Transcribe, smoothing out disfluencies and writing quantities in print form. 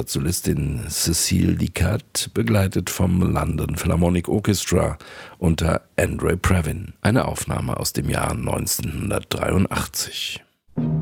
Kontrabasssolistin Cécile Licat, begleitet vom London Philharmonic Orchestra unter Andre Previn. Eine Aufnahme aus dem Jahr 1983.